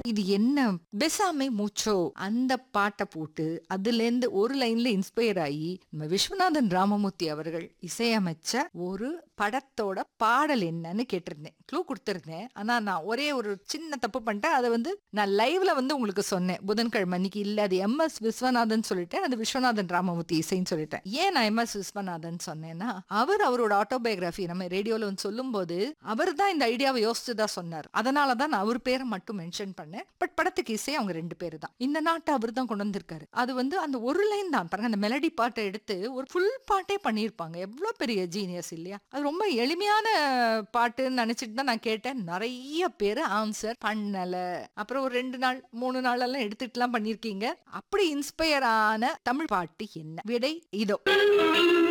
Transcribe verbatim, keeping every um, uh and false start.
இது என்ன பெசாமை மூச்சோ அந்த பாட்டை போட்டு அதுல இருந்து ஒரு லைன்ல இன்ஸ்பயர் ஆகி நம்ம விஸ்வநாதன் ராமமூர்த்தி அவர்கள் இசையமைச்ச ஒரு படத்தோட பாடல் என்னன்னு கேட்டிருந்தேன். க்ளூ கொடுத்திருந்தேன். ஆனா நான் ஒரே ஒரு சின்ன தப்பு பண்ணிட்டேன். அதை வந்து நான் லைவ்ல வந்து உங்களுக்கு சொன்னேன் புதன்கிழமை அன்னைக்கு. இல்ல அது எம் எஸ் விஸ்வநாதன் சொல்லிட்டேன், அது விஸ்வநாதன் ராமமூர்த்தி இசைன்னு சொல்லிட்டேன். ஏன் நான் எம் எஸ் விஸ்வநாதன் சொன்னேன்னா, அவர் அவரோட ஆட்டோபயோகிராஃபி நம்ம ரேடியோல வந்து சொல்லும் போது அவர் தான் இந்த ஐடியாவை யோசிச்சுதான் சொன்னார். அதனாலதான் நான் அவர் பேரை மட்டும் மென்ஷன் பண்ணேன். பட் படத்துக்கு இசை அவங்க ரெண்டு பேரு தான். இந்த நாட்டை அவர் தான் கொண்டு வந்திருக்காரு. அது வந்து அந்த ஒரு லைன் தான் பாருங்க, அந்த மெலடி பாட்டை எடுத்து ஒரு ஃபுல் பாட்டே பண்ணியிருப்பாங்க. எவ்வளவு பெரிய ஜீனியஸ் இல்லையா? அது ரொம்ப எளிமையான பாட்டுன்னு நினைச்சிட்டு தான் நான் கேட்டேன். நிறைய பேரு ஆன்சர் பண்ணல. அப்புறம் ஒரு ரெண்டு நாள் மூணு நாள் எல்லாம் எடுத்துட்டுலாம் பண்ணிருக்கீங்க. அப்படி இன்ஸ்பயர் ஆன தமிழ் பாட்டு என்ன? விடை இதோ.